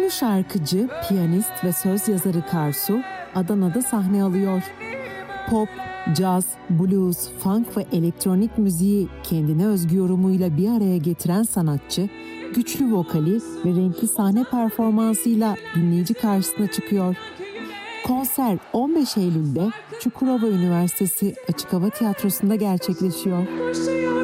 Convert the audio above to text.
Ünlü şarkıcı, piyanist ve söz yazarı Karsu, Adana'da sahne alıyor. Pop, caz, blues, funk ve elektronik müziği kendine özgü yorumuyla bir araya getiren sanatçı, güçlü vokali ve renkli sahne performansıyla dinleyici karşısına çıkıyor. Konser 15 Eylül'de Çukurova Üniversitesi Açık Hava Tiyatrosu'nda gerçekleşiyor.